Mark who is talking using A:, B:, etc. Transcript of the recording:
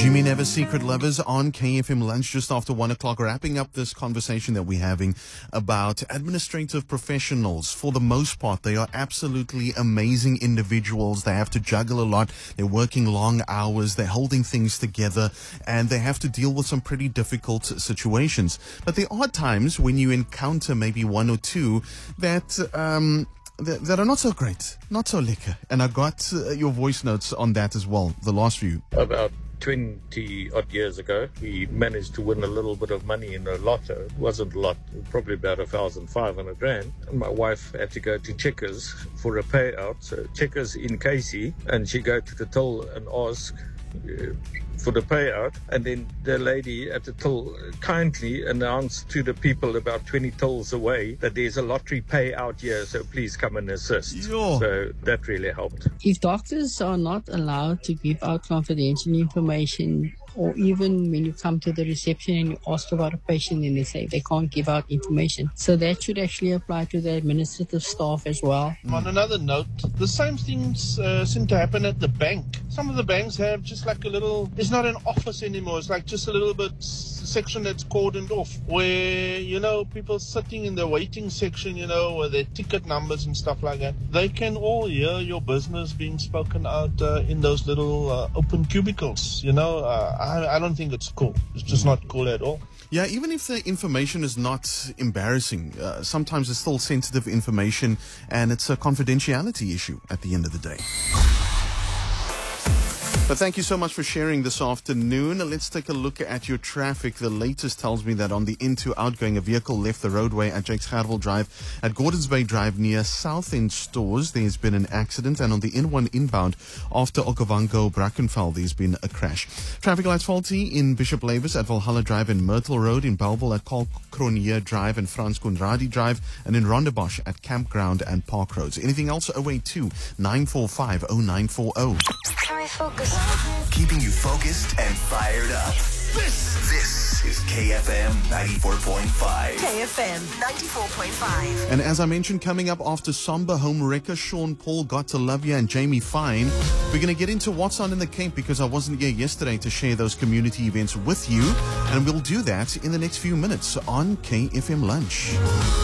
A: Jimmy Never Secret Lovers on KFM Lunch just after 1 o'clock, wrapping up this conversation that we're having about administrative professionals. For the most part, they are absolutely amazing individuals. They have to juggle a lot. They're working long hours. They're holding things together, and they have to deal with some pretty difficult situations. But there are times when you encounter maybe one or two that are not so great, not so lekker. And I got your voice notes on that as well, the last few.
B: About 20 odd years ago, we managed to win a little bit of money in a lotto. It wasn't a lot, probably about 1,500 rand. And my wife had to go to Checkers for a payout. So Checkers in Casey, and she go to the till and ask for the payout, and then the lady at the till kindly announced to the people about 20 tills away that there's a lottery payout here, so please come and assist.
A: Yo.
B: So that really helped.
C: If doctors are not allowed to give out confidential information, or even when you come to the reception and you ask about a patient and they say they can't give out information. So that should actually apply to the administrative staff as well.
D: On another note, the same things seem to happen at the bank. Some of the banks have just like a little, it's not an office anymore, it's like just a little bit section that's cordoned off, where, you know, people sitting in the waiting section, you know, with their ticket numbers and stuff like that, they can all hear your business being spoken out in those little open cubicles, you know. I don't think it's cool. It's just not cool at all.
A: Yeah, even if the information is not embarrassing, sometimes it's still sensitive information, and it's a confidentiality issue at the end of the day. But thank you so much for sharing this afternoon. Let's take a look at your traffic. The latest tells me that on the into outgoing, a vehicle left the roadway at Jakes Gerwel Drive at Gordons Bay Drive near South End Stores. There's been an accident, and on the N1 inbound after Okavango Brackenfell, there's been a crash. Traffic lights faulty in Bishop Lavis at Valhalla Drive and Myrtle Road, in Bellville at Karl Cronje Drive and Frans Conradi Drive, and in Rondebosch at Campground and Park Roads. Anything else? 082-945-0940.
E: Can we focus?
F: Keeping you focused and fired up. This is KFM 94.5.
E: KFM 94.5.
A: And as I mentioned, coming up after Samba Home Wrecker, Sean Paul, Got to Love Ya, and Jamie Fine, we're going to get into what's on in the Cape, because I wasn't here yesterday to share those community events with you, and we'll do that in the next few minutes on KFM Lunch.